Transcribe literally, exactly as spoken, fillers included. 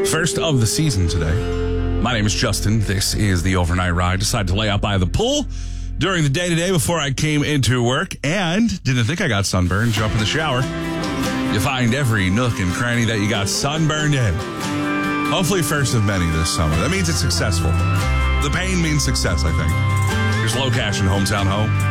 First of the season today. My name is Justin. This is the Overnight Ride. Decided to lay out by the pool during the day today before I came into work and didn't think I got sunburned. Jump in the shower. You find every nook and cranny that you got sunburned in. Hopefully first of many this summer. That means it's successful. The pain means success, I think. Here's Low Cash in Hometown Home.